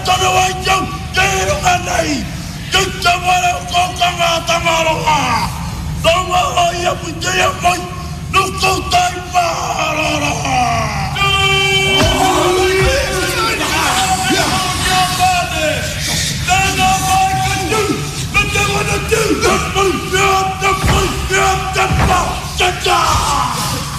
tonu wai jau, kērunga nei. Tuta wale o kōkanga tangaroa. Tonga o ia putea moi.